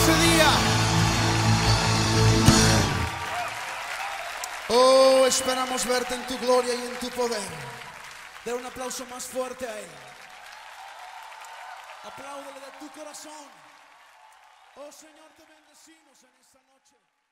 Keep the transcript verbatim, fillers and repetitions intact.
ese día. Oh, esperamos verte en tu gloria y en tu poder. De un aplauso más fuerte a Él. Apláudele de tu corazón. Oh Señor, te bendecimos en esta noche.